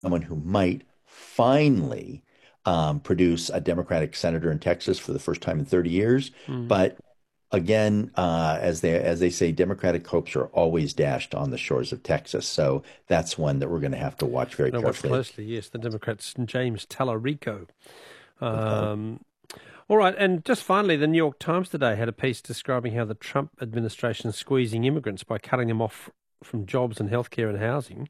someone who might finally produce a Democratic senator in Texas for the first time in 30 years. Mm. But again, as they say, Democratic hopes are always dashed on the shores of Texas. So that's one that we're going to have to watch very Going to watch carefully. closely. Yes, the Democrats, James Tallarico. Um, all right, and just finally, the New York Times today had a piece describing how the Trump administration is squeezing immigrants by cutting them off from jobs and healthcare and housing.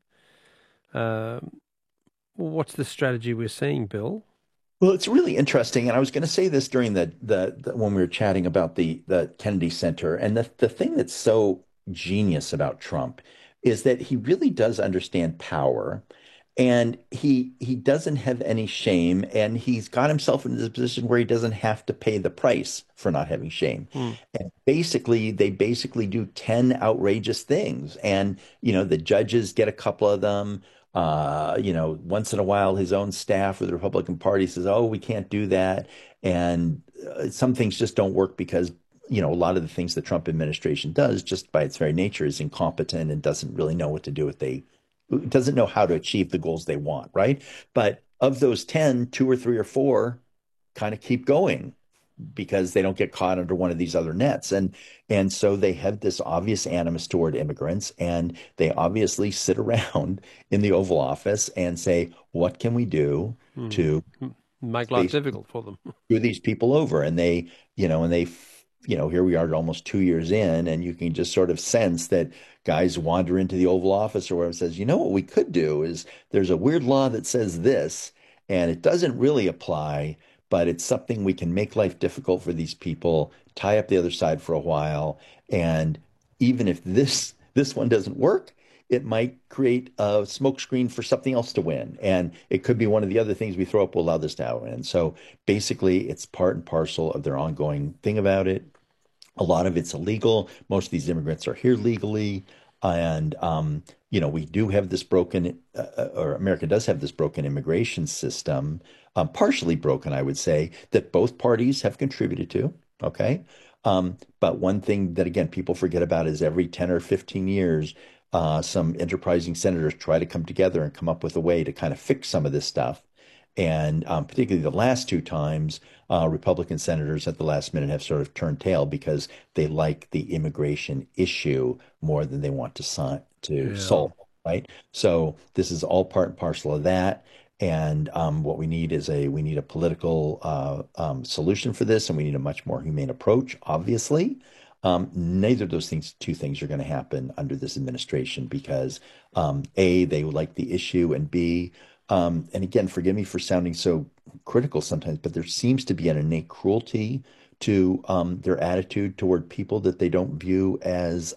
Um, what's the strategy we're seeing, Bill? Well, it's really interesting, and I was going to say this during the when we were chatting about the Kennedy Center, and the thing that's so genius about Trump is that he really does understand power, and he doesn't have any shame, and he's got himself in this position where he doesn't have to pay the price for not having shame. Hmm. And they basically do 10 outrageous things, and the judges get a couple of them. Once in a while, his own staff with the Republican Party says, "Oh, we can't do that," and some things just don't work because a lot of the things the Trump administration does, just by its very nature, is incompetent and doesn't really know what to do with they doesn't know how to achieve the goals they want, right? But of those 10, two or three or four kind of keep going because they don't get caught under one of these other nets. And so they have this obvious animus toward immigrants, and they obviously sit around in the Oval Office and say, what can we do Hmm. to Make life basically difficult for them. screw these people over? And here we are almost 2 years in, and you can just sort of sense that guys wander into the Oval Office or wherever and says, what we could do is there's a weird law that says this, and it doesn't really apply, but it's something we can make life difficult for these people, tie up the other side for a while, and even if this one doesn't work, it might create a smokescreen for something else to win. And it could be one of the other things we throw up will allow this to happen. So basically, it's part and parcel of their ongoing thing about it. A lot of it's illegal. Most of these immigrants are here legally. And, we do have this broken, or America does have this broken immigration system, partially broken, I would say, that both parties have contributed to. Okay. But one thing that, again, people forget about is every 10 or 15 years, some enterprising senators try to come together and come up with a way to kind of fix some of this stuff. And particularly the last two times, Republican senators at the last minute have sort of turned tail because they like the immigration issue more than they want to Yeah. solve, right? So this is all part and parcel of that. And what we need is we need a political solution for this, and we need a much more humane approach, obviously. Neither of those two things are going to happen under this administration because A, they like the issue, and B, and again, forgive me for sounding so critical sometimes, but there seems to be an innate cruelty to their attitude toward people that they don't view as,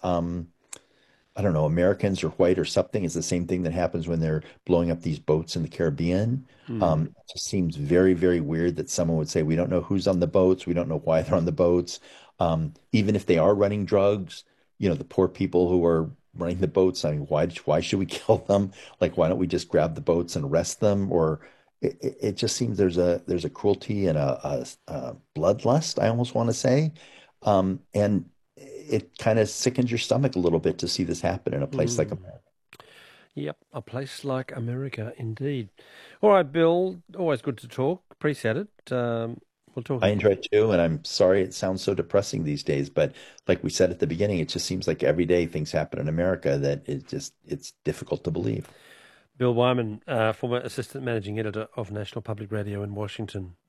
I don't know, Americans or white or something. It's the same thing that happens when they're blowing up these boats in the Caribbean. Hmm. It just seems very, very weird that someone would say, we don't know who's on the boats. We don't know why they're on the boats. Even if they are running drugs, the poor people who are running the boats, I mean, why should we kill them? Like, why don't we just grab the boats and arrest them? Or it just seems there's a cruelty and a bloodlust, I almost want to say. And it kind of sickens your stomach a little bit to see this happen in a place like Hmm. America. Yep, a place like America, indeed. All right, Bill, always good to talk. Appreciate it. We'll talk I again. enjoy it too, and I'm sorry it sounds so depressing these days, but like we said at the beginning, it just seems like every day things happen in America that it's difficult to believe. Bill Wyman, former Assistant Managing Editor of National Public Radio in Washington.